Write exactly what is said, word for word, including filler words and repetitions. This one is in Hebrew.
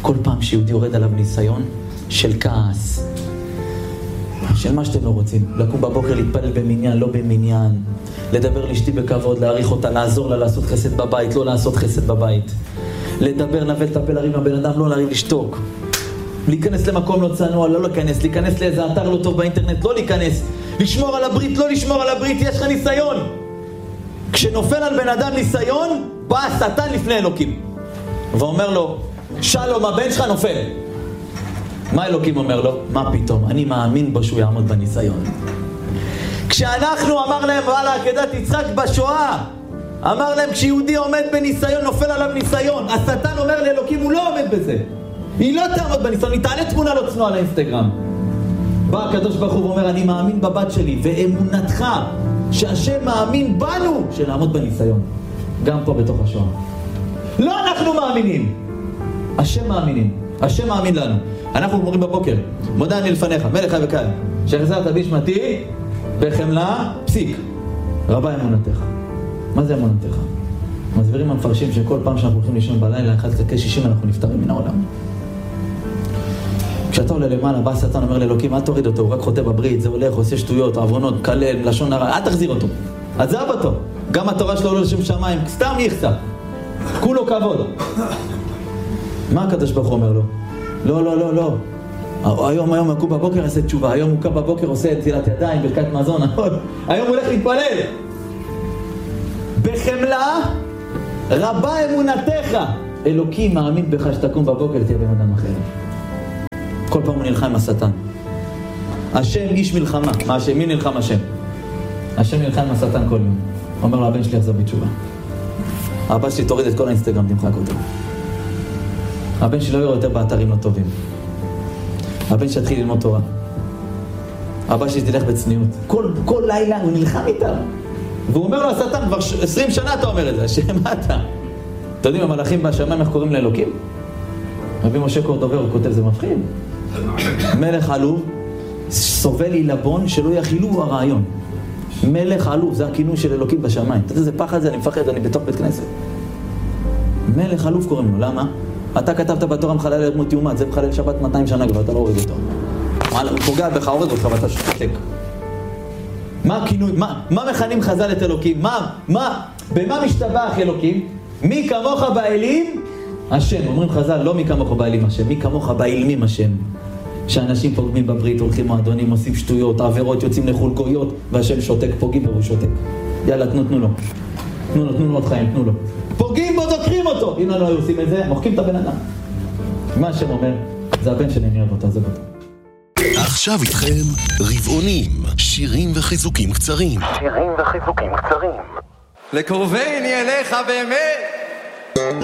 כל פעם שיהודי יורד עליו ניסיון של כעס, של מה שאתם לא רוצים, לקום בבוקר להתפלל במניין, לא במניין, לדבר לאשתי בכבוד, להעריך אותה, לעזור לה לעשות חסד בבית, לא לעשות חסד בבית, לדבר, נבל, טפל, להריב עם הבן אדם, לא להריב, לשתוק, להיכנס למקום לא צנוע, לא להיכנס, להיכנס לאיזה אתר לא טוב באינטרנט, לא להיכנס, לשמור על הברית, לא לשמור על הברית, יש לך ניסיון. כשנופל על בן אדם ניסיון, בא השטן לפני אלוקים ואומר לו, שלום, הבן שלך נופל. מה אלוקים אומר לו? מה פתאום? אני מאמין בו שהוא יעמוד בניסיון. כשאנחנו אמר להם ועל העקדת יצחק בשואה, אמר להם כשיהודי עומד בניסיון נופל עליו ניסיון, השטן אומר לאלוקים הוא לא עומד בזה, היא לא תעמוד בניסיון, היא תעלה תמונה לא צנועה לאינסטגרם. בא הקדוש ברוך הוא ואומר אני מאמין בבת שלי, ואמונתך שהשם מאמין בנו שנעמוד בניסיון גם פה בתוך השואה. לא אנחנו מאמינים, השם מאמינים, השם מאמין לנו. אנחנו אומרים בבוקר, מודה אני לפניך, מלך חי וקיים, שהחזרת בישמתי בחמלה, פסיק, רבה אמונתך. מה זה אמונתך? מסבירים המפרשים שכל פעם שאנחנו הולכים לישון בלילה, אחד חלקי שישים אנחנו נפטרים מן העולם. כשאתה עולה למעלה, בא השטן אומר לאלוקים, אל תוריד אותו, הוא רק חוטא בברית, זה הולך, עושה שטויות, עוונות, מקלל, לשון הרע, אל תחזיר אותו. עזב אותו. גם התורה שלו לא לשם שמיים, סתם יחסה. כולו כבוד. מה הקדוש ברוך הוא אומר לו? לא, לא, לא, לא. היום, היום הוא קם בבוקר עושה תשובה, היום הוא קם בבוקר עושה נטילת ידיים, ברכת מזון, היום הוא הולך להתפלל. בחמלה רבה אמונתך. אלוקים מאמין בך שתקום בבוקר תהיה בן אדם אחר. כל פעם הוא נלחם עם השטן. השם איש מלחמה. מה השם? מי נלחם השם? השם נלחם עם השטן כל יום. אומר לו, הבן שלי יחזור בתשובה. הבן שלי תוריד את כל האינסטגרם, תמחק אותו. הבן שלי לא יראה יותר באתרים לא טובים. הבן שלי יתחיל ללמוד תורה. הבן שלי תלך בצניעות. כל, כל לילה הוא נלחם איתם. והוא אומר לו, השטן, כבר עשרים שנה אתה אומר את זה, השם, מה אתה? אתם יודעים, המלאכים בשמיים איך קוראים לאלוקים? רבי משה קורדובר הוא כותב, זה מפחיד. מלך עלוב, סובל עילבון שלא יכילו הרעיון. מלך עלוב, זה הכינוי של אלוקים בשמיים. אתה יודע, זה פחד זה, אני מפחד, אני בתוך בית כנסת. מלך עלוב קוראים לו, למה? אתה כתבת בתורה מחלל לדמות יומת, זה מחלל שבת מאתיים שנה כבר, אתה לא הורג אותו. הוא פוגע בך, הורג אותך, ואתה שותק. מה הכינוי? מה, מה מכנים חז"ל את אלוקים? מה, מה, במה משתבח אלוקים? מי כמוך באלים? השם. אומרים חז"ל, לא מי כמוך באלים השם, מי כמוך באילמים השם. שאנשים פוגמים בברית, הולכים מועדונים, עושים שטויות, עבירות, יוצאים לחולקויות, והשם שותק, פוגעים והוא שותק. יאללה, תנו, תנו לו. תנו לו, תנו לו עוד חיים, תנו לו. פוגעים בו, דוקרים אותו. אם לא היו עושים את זה, מוחקים את הבן אדם. מה השם אומר? זה הבן שלי, אני אוהב אותו, זה בטח. עכשיו איתכם רבעונים, שירים וחיזוקים קצרים. שירים וחיזוקים קצרים. לקרוביני אליך באמת.